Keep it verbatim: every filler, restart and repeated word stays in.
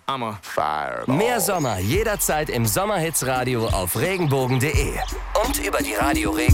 I'm a Fireball. Mehr Sommer jederzeit im Sommerhitsradio auf regenbogen punkt de und über die Radio Regen